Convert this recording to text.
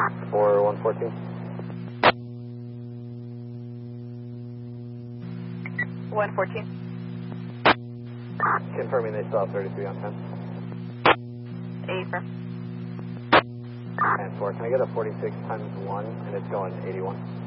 For 114. 114. Confirming they still have 33 on 10. Affirm. And 4, can I get a 46 times 1, and it's going 81?